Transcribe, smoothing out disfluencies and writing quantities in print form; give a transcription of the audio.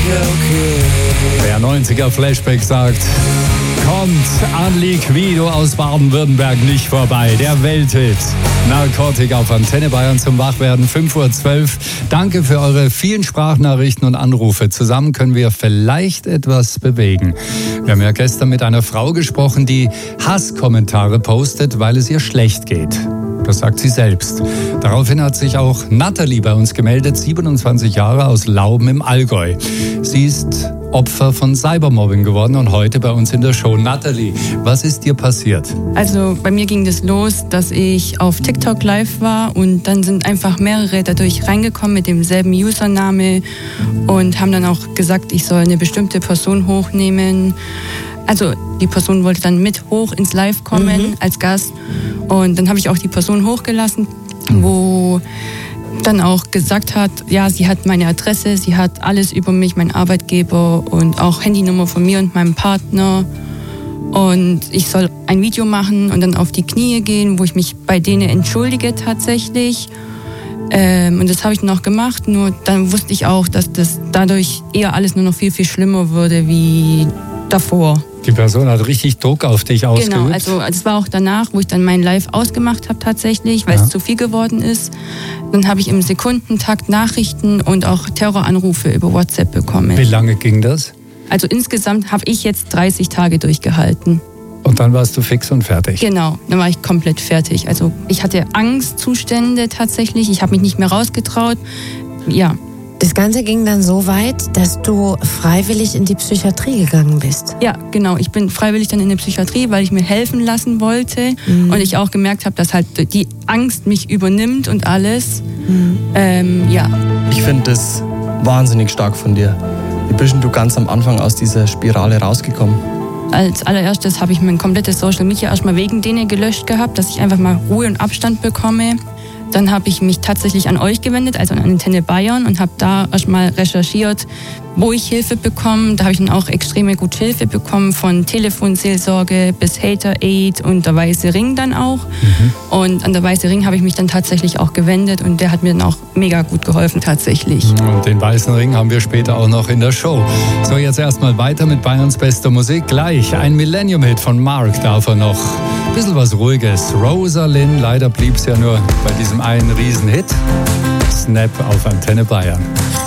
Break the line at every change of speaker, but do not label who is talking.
Der 90er Flashback sagt, kommt an Liquido aus Baden-Württemberg nicht vorbei. Der Welthit. Narkotik auf Antenne Bayern zum Wachwerden, 5:12 Uhr. Danke für eure vielen Sprachnachrichten und Anrufe. Zusammen können wir vielleicht etwas bewegen. Wir haben ja gestern mit einer Frau gesprochen, die Hasskommentare postet, weil es ihr schlecht geht. Das sagt sie selbst. Daraufhin hat sich auch Nathalie bei uns gemeldet, 27 Jahre aus Lauben im Allgäu. Sie ist Opfer von Cybermobbing geworden und heute bei uns in der Show. Nathalie, was ist dir passiert?
Also bei mir ging das los, dass ich auf TikTok live war und dann sind einfach mehrere dadurch reingekommen mit demselben Username und haben dann auch gesagt, ich soll eine bestimmte Person hochnehmen. Also die Person wollte dann mit hoch ins Live kommen als Gast und dann habe ich auch die Person hochgelassen, wo dann auch gesagt hat, ja, sie hat meine Adresse, sie hat alles über mich, mein Arbeitgeber und auch Handynummer von mir und meinem Partner und ich soll ein Video machen und dann auf die Knie gehen, wo ich mich bei denen entschuldige tatsächlich. Und das habe ich dann auch gemacht, nur dann wusste ich auch, dass das dadurch eher alles nur noch viel, viel schlimmer würde wie davor.
Die Person hat richtig Druck auf dich ausgeübt.
Genau, also es war auch danach, wo ich dann mein Live ausgemacht habe tatsächlich, weil es zu viel geworden ist. Dann habe ich im Sekundentakt Nachrichten und auch Terroranrufe über WhatsApp bekommen.
Wie lange ging das?
Also insgesamt habe ich jetzt 30 Tage durchgehalten.
Und dann warst du fix und fertig?
Genau, dann war ich komplett fertig. Also ich hatte Angstzustände tatsächlich, ich habe mich nicht mehr rausgetraut. Ja.
Das Ganze ging dann so weit, dass du freiwillig in die Psychiatrie gegangen bist.
Ja, genau. Ich bin freiwillig dann in die Psychiatrie, weil ich mir helfen lassen wollte. Und ich auch gemerkt habe, dass halt die Angst mich übernimmt und alles. Ja.
Ich finde das wahnsinnig stark von dir. Wie bist du ganz am Anfang aus dieser Spirale rausgekommen?
Als allererstes habe ich mein komplettes Social Media erstmal wegen denen gelöscht gehabt, dass ich einfach mal Ruhe und Abstand bekomme. Dann habe ich mich tatsächlich an euch gewendet, also an Antenne Bayern und habe da erstmal recherchiert, wo ich Hilfe bekomme. Da habe ich dann auch extreme gut Hilfe bekommen, von Telefonseelsorge bis Hater Aid und der Weiße Ring dann auch. Und an der Weiße Ring habe ich mich dann tatsächlich auch gewendet und der hat mir dann auch mega gut geholfen tatsächlich.
Und den Weißen Ring haben wir später auch noch in der Show. So, jetzt erstmal weiter mit Bayerns bester Musik. Gleich ein Millennium-Hit von Mark darf er noch. Ein bisschen was Ruhiges. Rosalind, leider blieb es ja nur bei diesem einen Riesenhit. Snap auf Antenne Bayern.